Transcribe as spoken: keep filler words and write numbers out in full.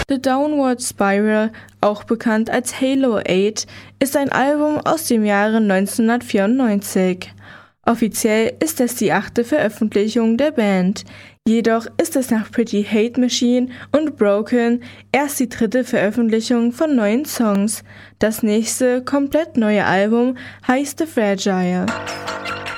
The Downward Spiral, auch bekannt als Halo acht, ist ein Album aus dem Jahre neunzehnhundertvierundneunzig. Offiziell ist es die achte Veröffentlichung der Band, jedoch ist es nach Pretty Hate Machine und Broken erst die dritte Veröffentlichung von neuen Songs. Das nächste, komplett neue Album heißt The Fragile.